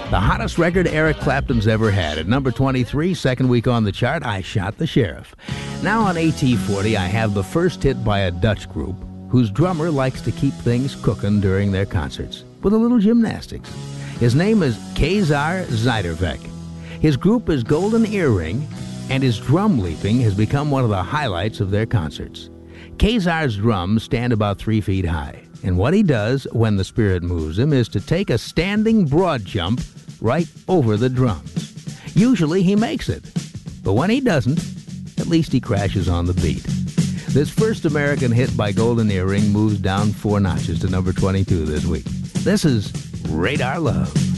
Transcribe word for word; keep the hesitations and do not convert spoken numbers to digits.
The hottest record Eric Clapton's ever had. At number twenty-three, second week on the chart, I Shot the Sheriff. Now on A T forty, I have the first hit by a Dutch group whose drummer likes to keep things cooking during their concerts with a little gymnastics. His name is Kazar Zijdervek. His group is Golden Earring, and his drum leaping has become one of the highlights of their concerts. Kazar's drums stand about three feet high, and what he does when the spirit moves him is to take a standing broad jump right over the drums. Usually he makes it, but when he doesn't, at least he crashes on the beat. This first American hit by Golden Earring moves down four notches to number twenty-two this week. This is Radar Love.